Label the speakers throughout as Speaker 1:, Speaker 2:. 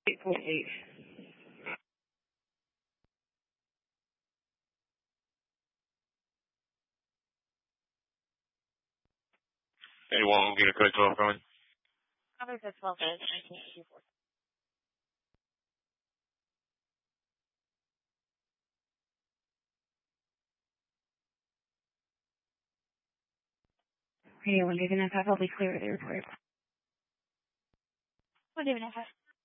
Speaker 1: 8.8.
Speaker 2: Anyone will get a code 12 going?
Speaker 3: Others at 12 is 1984.
Speaker 1: Radio 1 David FF, I'll be clear to the report.
Speaker 3: 1 David FF.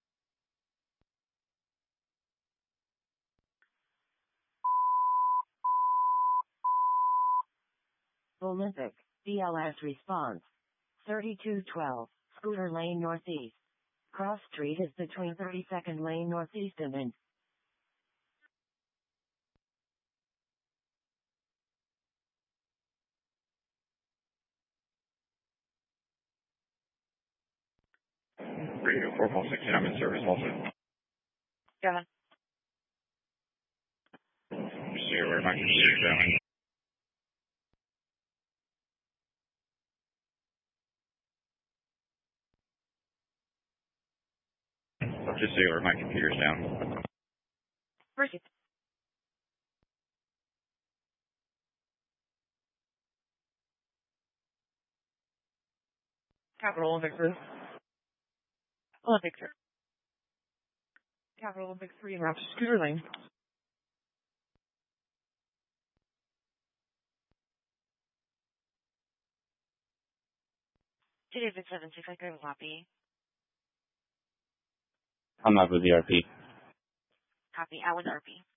Speaker 4: Olympic, BLS response. 3212, Scooter Lane Northeast. Cross Street is between 32nd Lane Northeast and
Speaker 2: Radio 446, I'm in service also.
Speaker 3: Yeah.
Speaker 2: See where my computer's going. Just see where my computer's down.
Speaker 3: First.
Speaker 1: Capital Olympic 3.
Speaker 3: Olympic 3.
Speaker 1: Capital Olympic 3 en route to Scooter Lane.
Speaker 3: 2 David 76, I go copy.
Speaker 2: I'm not with the RP.
Speaker 3: Copy, I was RP.